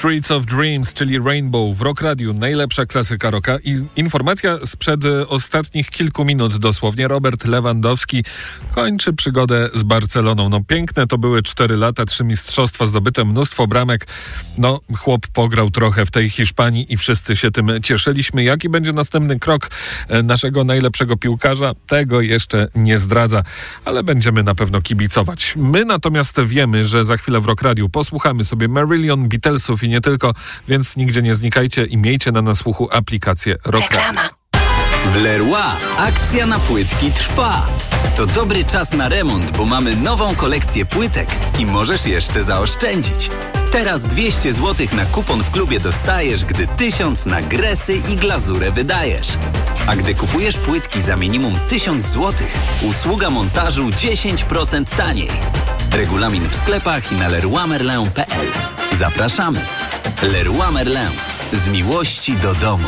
Streets of Dreams, czyli Rainbow w Rock Radiu, najlepsza klasyka rocka. I informacja sprzed ostatnich kilku minut dosłownie. Robert Lewandowski kończy przygodę z Barceloną. No piękne to były 4 lata, 3 mistrzostwa zdobyte, mnóstwo bramek. No chłop pograł trochę w tej Hiszpanii i wszyscy się tym cieszyliśmy. Jaki będzie następny krok naszego najlepszego piłkarza? Tego jeszcze nie zdradza, ale będziemy na pewno kibicować. My natomiast wiemy, że za chwilę w Rock Radiu posłuchamy sobie Marillion, Beatlesów i nie tylko, więc nigdzie nie znikajcie i miejcie na słuchu aplikację Rock Radio. W Leroy akcja na płytki trwa. To dobry czas na remont, bo mamy nową kolekcję płytek i możesz jeszcze zaoszczędzić. Teraz 200 zł na kupon w klubie dostajesz, gdy 1000 na gresy i glazurę wydajesz. A gdy kupujesz płytki za minimum 1000 zł, usługa montażu 10% taniej. Regulamin w sklepach i na leroymerlin.pl. Zapraszamy. Leroy Merlin. Z miłości do domu.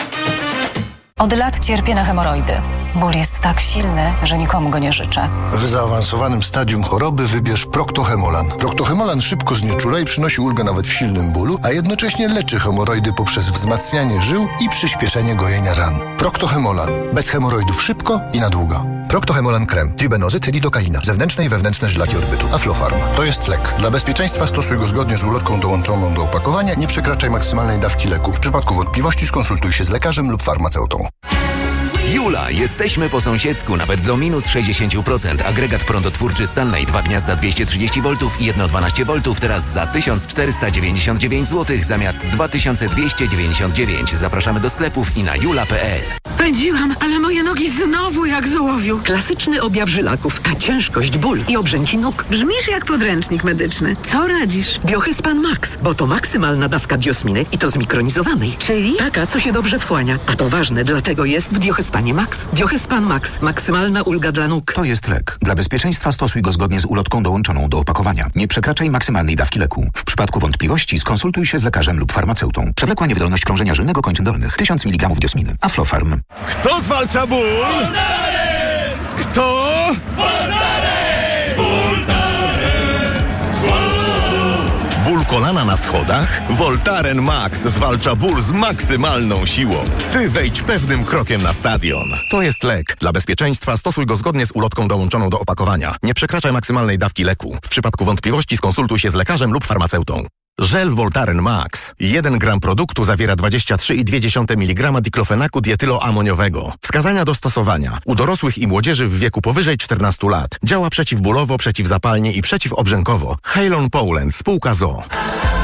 Od lat cierpię na hemoroidy. Ból jest tak silny, że nikomu go nie życzę. W zaawansowanym stadium choroby wybierz Procto-Hemolan. Procto-Hemolan szybko znieczula i przynosi ulgę nawet w silnym bólu, a jednocześnie leczy hemoroidy poprzez wzmacnianie żył i przyspieszenie gojenia ran. Procto-Hemolan. Bez hemoroidów szybko i na długo. Procto-Hemolan krem, tribenozyt, lidokaina, zewnętrzne i wewnętrzne żylaki odbytu, Aflofarm. To jest lek. Dla bezpieczeństwa stosuj go zgodnie z ulotką dołączoną do opakowania. Nie przekraczaj maksymalnej dawki leku. W przypadku wątpliwości skonsultuj się z lekarzem lub farmaceutą. Jula, jesteśmy po sąsiedzku, nawet do minus 60%. Agregat prądotwórczy Stanley 2 gniazda 230 V i 1,12 V teraz za 1499 zł zamiast 2299. Zapraszamy do sklepów i na jula.pl. Pędziłam, ale moje nogi znowu jak z ołowiu. Klasyczny objaw żylaków, a ciężkość, ból i obrzęki nóg. Brzmisz jak podręcznik medyczny. Co radzisz? Biohyspan Max, bo to maksymalna dawka diosminy i to zmikronizowanej. Czyli? Taka, co się dobrze wchłania. A to ważne, dlatego jest w Biohyspanie Max. Biohyspan Max. Maksymalna ulga dla nóg. To jest lek. Dla bezpieczeństwa stosuj go zgodnie z ulotką dołączoną do opakowania. Nie przekraczaj maksymalnej dawki leku. W przypadku wątpliwości skonsultuj się z lekarzem lub farmaceutą. Przewlekła niewydolność krążenia żylnego kończyn dolnych. 1000 mg diosminy. Aflofarm. Kto zwalcza ból? Voltaren! Kto? Voltaren! Ból kolana na schodach? Voltaren Max zwalcza ból z maksymalną siłą. Ty wejdź pewnym krokiem na stadion. To jest lek. Dla bezpieczeństwa stosuj go zgodnie z ulotką dołączoną do opakowania. Nie przekraczaj maksymalnej dawki leku. W przypadku wątpliwości skonsultuj się z lekarzem lub farmaceutą. Żel Voltaren Max. 1 gram produktu zawiera 23,2 mg diklofenaku dietyloamoniowego. Wskazania do stosowania. U dorosłych i młodzieży w wieku powyżej 14 lat. Działa przeciwbólowo, przeciwzapalnie i przeciwobrzękowo. Halon Poland, spółka ZOO.